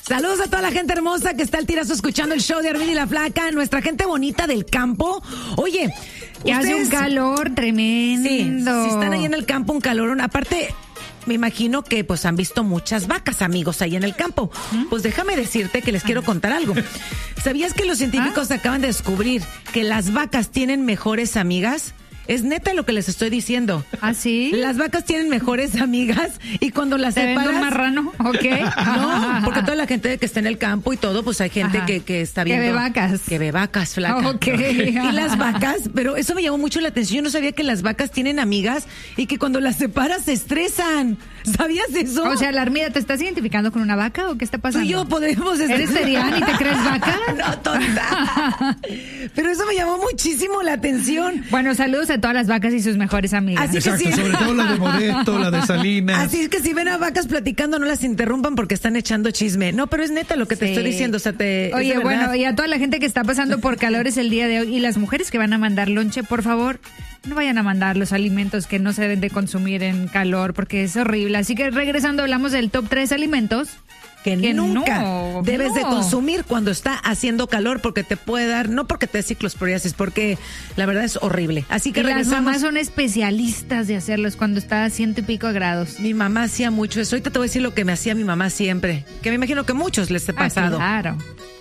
Saludos a toda la gente hermosa que está al tirazo escuchando el show de Armin y la Flaca, nuestra gente bonita del campo. Oye, que hace un calor tremendo. Sí, si están ahí en el campo, un calorón. Aparte, me imagino que pues han visto muchas vacas, amigos, ahí en el campo. Pues déjame decirte que les quiero contar algo. ¿Sabías que los científicos acaban de descubrir que las vacas tienen mejores amigas? Es neta lo que les estoy diciendo. ¿Ah, sí? Las vacas tienen mejores amigas y cuando las separas... ¿Te vendo un marrano? ¿Ok? No, porque toda la gente que está en el campo y todo, pues hay gente que está viendo... Que ve vacas. Que ve vacas, Flaca. Ok. Y las vacas, pero eso me llamó mucho la atención. Yo no sabía que las vacas tienen amigas y que cuando las separas se estresan. ¿Sabías eso? O sea, Larmida, ¿te estás identificando con una vaca o qué está pasando? Tú y yo podemos... ¿Eres seriana y te crees vaca? No, tonta. Pero eso me llamó muchísimo la atención. Bueno, saludos a todas las vacas y sus mejores amigas. Así Exacto, que sí. sobre todo la de Modesto, la de Salinas. Así es que si ven a vacas platicando, no las interrumpan porque están echando chisme. No, pero es neta lo que te estoy diciendo. O sea, Oye, bueno, y a toda la gente que está pasando por calores el día de hoy y las mujeres que van a mandar lonche, por favor, no vayan a mandar los alimentos que no se deben de consumir en calor porque es horrible. Así que regresando hablamos del top 3 alimentos que nunca debes de consumir cuando está haciendo calor porque te puede dar, no porque te dé ciclosporiasis, porque la verdad es horrible. Así que las mamás son especialistas de hacerlos cuando está a 100 y pico grados. Mi mamá hacía mucho eso. Ahorita te voy a decir lo que me hacía mi mamá siempre, que me imagino que muchos les ha pasado. Claro.